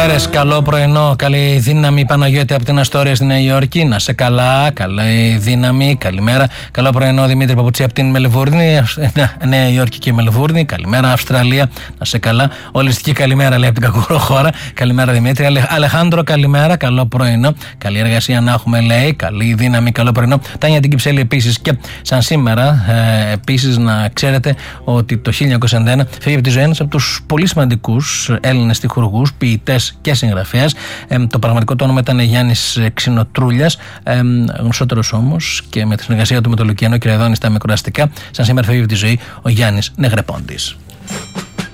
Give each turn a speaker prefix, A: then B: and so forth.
A: Καλό πρωινό, καλή δύναμη Παναγιώτη από την Αστόρια στη Νέα Υόρκη. Να σε καλά, καλή δύναμη, καλημέρα. Καλό πρωινό Δημήτρη Παπουτσί από την Μελβούρνη, Νέα Υόρκη και Μελβούρνη. Καλημέρα Αυστραλία, να σε καλά. Ολιστική καλημέρα λέει από την κακούρο χώρα. Καλημέρα Δημήτρη. Αλεχάνδρο, καλημέρα, καλό πρωινό. Καλή εργασία να έχουμε λέει, καλή δύναμη, καλό πρωινό. Τάνια την Κυψέλη επίσης και σαν σήμερα. Επίσης να ξέρετε ότι το 1991 φύγει από τη ζωή ένας από τους πολύ σημαντικούς Έλληνες στιχουργούς, ποιητές και συγγραφέας. Το πραγματικό του όνομα ήταν Γιάννης Ξινοτρούλιας, γνωστότερος όμως και με τη συνεργασία του με τον Λουκιανό Κυραϊδόνη στα μικρουραστικά. Σαν σήμερα φεύγει από τη ζωή ο Γιάννης Νεγρεπόντης.